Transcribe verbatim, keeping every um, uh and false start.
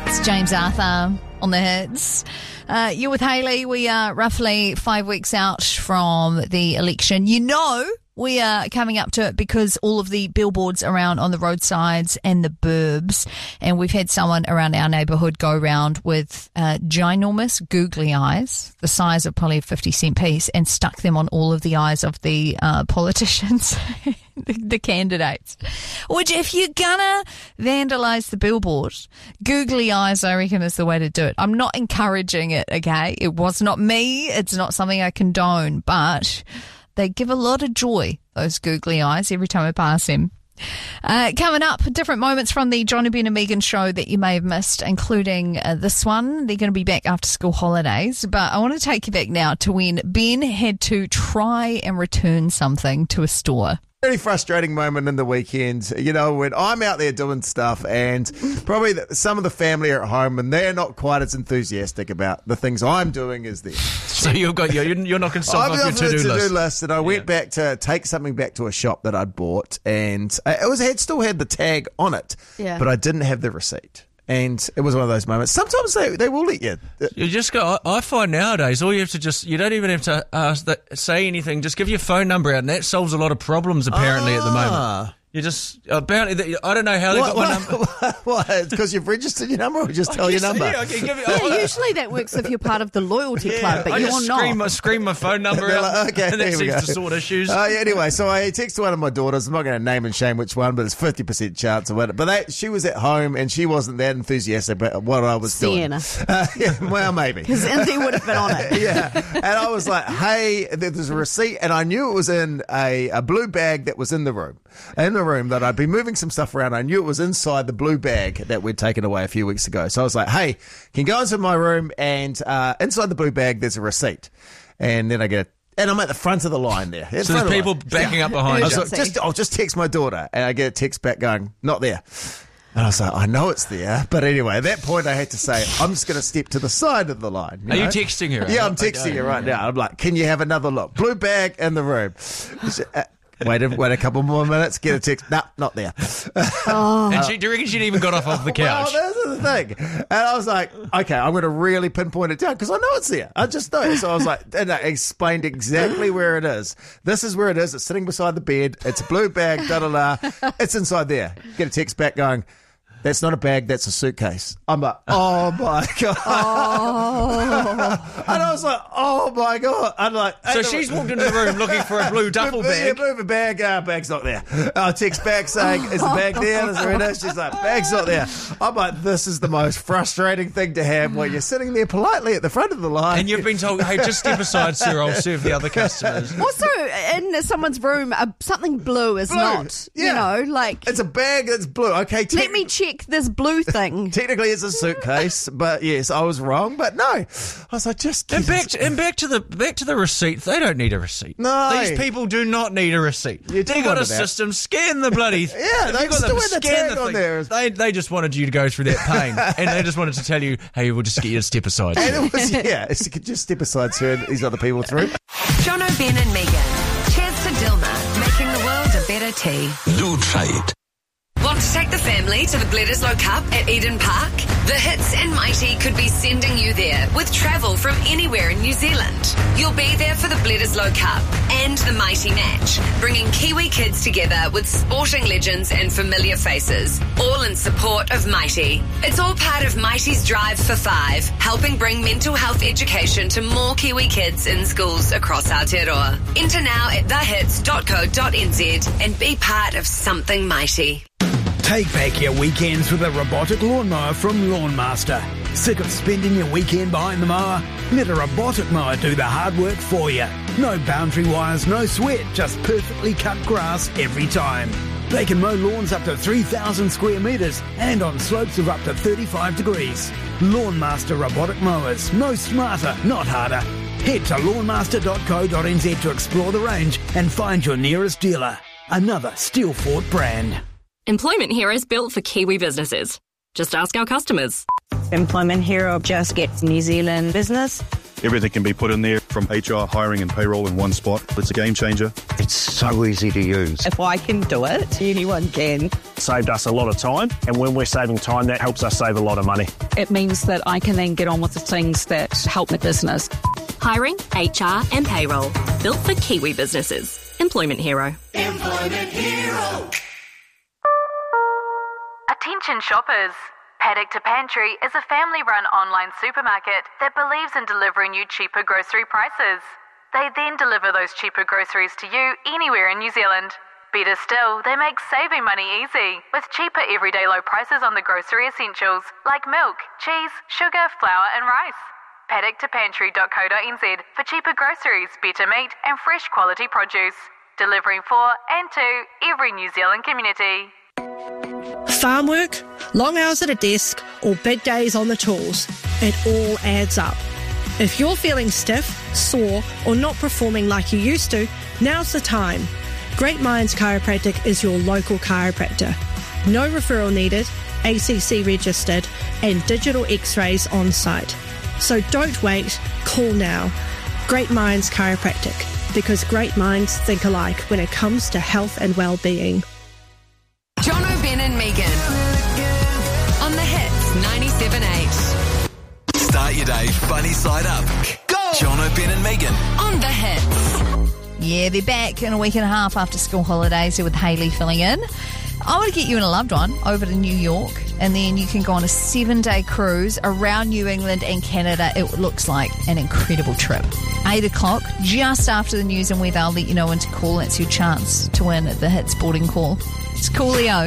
It's James Arthur on the hits. Uh, you're with Hayley. We are roughly five weeks out from the election. You know we are coming up to it because all of the billboards around on the roadsides and the burbs, and we've had someone around our neighbourhood go around with uh, ginormous googly eyes, the size of probably a fifty cent piece, and stuck them on all of the eyes of the uh, politicians, the, the candidates. Which, if you're gonna vandalise the billboard, googly eyes, I reckon, is the way to do it. I'm not encouraging it, okay? It was not me. It's not something I condone, but they give a lot of joy, those googly eyes, every time I pass them. Uh, coming up, different moments from the Johnny, Ben and Megan show that you may have missed, including uh, this one. They're going to be back after school holidays, but I want to take you back now to when Ben had to try and return something to a store. Very frustrating moment in the weekend, you know, when I'm out there doing stuff and probably the, some of the family are at home and they're not quite as enthusiastic about the things I'm doing as them. So you've got your, you're knocking stuff I've off your got to-do a to-do list. list and I went Yeah. back to take something back to a shop that I'd bought, and it was it had still had the tag on it, Yeah. but I didn't have the receipt. And it was one of those moments. Sometimes they, they will let you. You just go. I, I find nowadays all you have to just you don't even have to ask that, say anything. Just give your phone number out, and that solves a lot of problems apparently at the moment. Ah. You just apparently I don't know how they got my number. What? It's because you've registered your number, or just tell your Yes, number? yeah, I can give you, Yeah, usually that works if you're part of the loyalty Yeah, club, but I you're just not. scream my, scream my phone number They're out, like, okay, and that here we seems go. to sort issues. Uh, yeah, anyway, so I texted one of my daughters. I'm not going to name and shame which one, but it's fifty percent chance of it. But they, she was at home and she wasn't that enthusiastic about what I was Sienna. doing. Uh, yeah, well, maybe. Because Indy would have been on it. Yeah, and I was like, hey, there's a receipt, and I knew it was in a, a blue bag that was in the room. In the room that I'd been moving some stuff around. I knew it was inside the blue bag that we'd taken away a few weeks ago. So I was like, hey, can you go into my room, and uh, inside the blue bag there's a receipt. And then I get a And I'm at the front of the line there. So there's people backing up behind I was you. like, just, I'll just text my daughter, and I get a text back going, not there. And I was like, I know it's there. But anyway, at that point I had to say, I'm just going to step to the side of the line. You Are know? you texting her? Yeah, I'm texting her right now. I'm like, can you have another look? Blue bag in the room. She, uh, Wait a, wait a couple more minutes, get a text. No, not there. Oh. And she, do you reckon she'd even got off off the couch? Well, this is the thing. And I was like, okay, I'm going to really pinpoint it down because I know it's there. I just know. So I was like, and I explained exactly where it is. This is where it is. It's sitting beside the bed. It's a blue bag, da da da. It's inside there. Get a text back going, that's not a bag, that's a suitcase. I'm like, oh my God. Oh. And I was like, oh my God. I'm like, So she's walked into the room looking for a blue duffel Yeah, bag. move a bag. Uh, bag's not there. I text back saying, is the bag there? Is there it is? She's like, bag's not there. I'm like, this is the most frustrating thing to have when you're sitting there politely at the front of the line. And you've been told, hey, just step aside, sir, I'll serve the other customers. Also, in someone's room, uh, something blue is Blue, not, yeah. you know, like, It's a bag that's blue. Okay, te- let me check this blue thing. technically it's a suitcase, but yes, I was wrong. But no, I was like, just And back to, and back to the back to the receipt. They don't need a receipt. No. These people do not need a receipt. You do They got wonder a that. system. Scan the bloody. Yeah, If they you got still them, had the scan tag on thing. there. They they just wanted you to go through that pain, and they just wanted to tell you, hey, we'll just get you to step aside. And it was, yeah, it's, just step aside, sir, and these other people through. Jono, Ben and Megan. Cheers to Dilma, making the world a better tea. Do try it. Want to take the family to the Bledisloe Cup at Eden Park? The Hits and Mighty could be sending you there with travel from anywhere in New Zealand. You'll be there for the Bledisloe Cup and the Mighty match, bringing Kiwi kids together with sporting legends and familiar faces, all in support of Mighty. It's all part of Mighty's Drive for Five, helping bring mental health education to more Kiwi kids in schools across Aotearoa. Enter now at the hits dot co dot n z and be part of something mighty. Take back your weekends with a robotic lawnmower from Lawn Master. Sick of spending your weekend behind the mower? Let a robotic mower do the hard work for you. No boundary wires, no sweat, just perfectly cut grass every time. They can mow lawns up to three thousand square metres and on slopes of up to thirty-five degrees. Lawn Master robotic mowers. No smarter, not harder. Head to lawn master dot co dot n z to explore the range and find your nearest dealer. Another Steelfort brand. Employment Hero built for Kiwi businesses. Just ask our customers. Employment Hero just gets New Zealand business. Everything can be put in there. from H R, hiring and payroll in one spot. It's a game changer. It's so easy to use. If I can do it, anyone can. Saved us a lot of time, and when we're saving time, that helps us save a lot of money. It means that I can then get on with the things that help the business. Hiring, H R and payroll. Built for Kiwi businesses. Employment Hero. Employment Hero. Attention shoppers. Paddock to Pantry is a family-run online supermarket that believes in delivering you cheaper grocery prices. They then deliver those cheaper groceries to you anywhere in New Zealand. Better still, they make saving money easy, with cheaper everyday low prices on the grocery essentials like milk, cheese, sugar, flour and rice. paddock to pantry dot co dot n z for cheaper groceries, better meat and fresh quality produce. Delivering for and to every New Zealand community. Farm work, long hours at a desk, or big days on the tools, it all adds up. If you're feeling stiff, sore, or not performing like you used to, now's the time. Great Minds Chiropractic is your local chiropractor. No referral needed, A C C registered, and digital x-rays on site. So don't wait, call now. Great Minds Chiropractic, because great minds think alike when it comes to health and well-being. Jono, Ben and Megan on the Hits ninety-seven point eight. Start your day funny side up. Go! Jono, Ben and Megan on the Hits. Yeah, they're back in a week and a half after school holidays here with Hayley filling in. I want to get you and a loved one over to New York, and then you can go on a seven-day cruise around New England and Canada. It looks like an incredible trip. Eight o'clock, just after the news and weather, I'll let you know when to call. It's your chance to win at the Hits boarding call. It's Coolio.